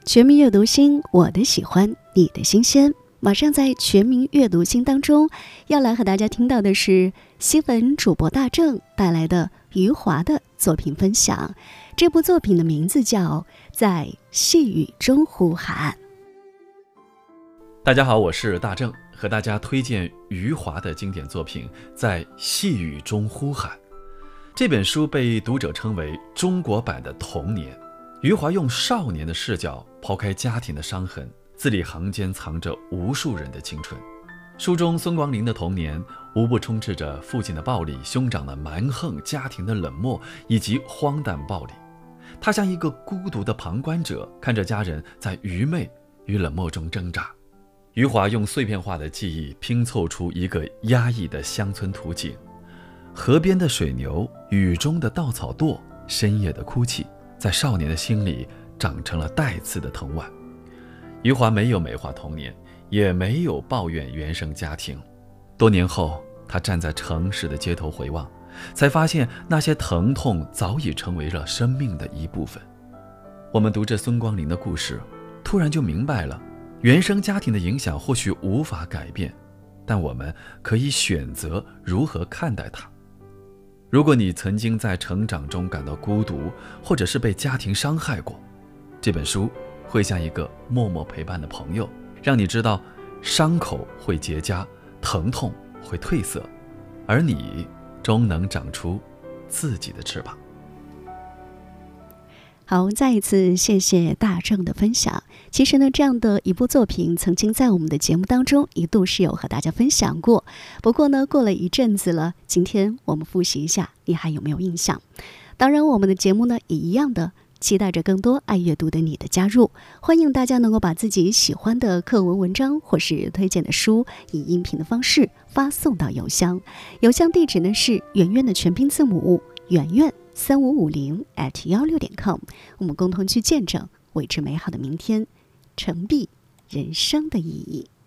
全民阅读星，我的喜欢，你的新鲜。马上在全民阅读星当中，要来和大家听到的是新闻主播大正带来的余华的作品分享。这部作品的名字叫《在细雨中呼喊》。 大家好，我是大正，和大家推荐余华的经典作品《在细雨中呼喊》。这本书被读者称为中国版的童年。余华用少年的视角抛开家庭的伤痕，字里行间藏着无数人的青春。书中孙光林的童年无不充斥着父亲的暴力、兄长的蛮横、家庭的冷漠以及荒诞暴力。他像一个孤独的旁观者，看着家人在愚昧与冷漠中挣扎。余华用碎片化的记忆拼凑出一个压抑的乡村图景：河边的水牛，雨中的稻草垛，深夜的哭泣，在少年的心里长成了带刺的藤蔓。余华没有美化童年，也没有抱怨原生家庭。多年后，他站在城市的街头回望，才发现那些疼痛早已成为了生命的一部分。我们读着孙光林的故事，突然就明白了，原生家庭的影响或许无法改变，但我们可以选择如何看待它。如果你曾经在成长中感到孤独，或者是被家庭伤害过，这本书会像一个默默陪伴的朋友，让你知道伤口会结痂，疼痛会褪色，而你终能长出自己的翅膀。 好，再一次谢谢大正的分享。其实呢，这样的一部作品曾经在我们的节目当中一度是有和大家分享过，不过呢，过了一阵子了，今天我们复习一下，你还有没有印象？当然，我们的节目呢也一样的期待着更多爱阅读的你的加入，欢迎大家能够把自己喜欢的课文文章或是推荐的书以音频的方式发送到邮箱地址呢是圆圆的全拼字母圆圆3550@16.com， 我们共同去见证为之美好的明天，成璧人生的意义。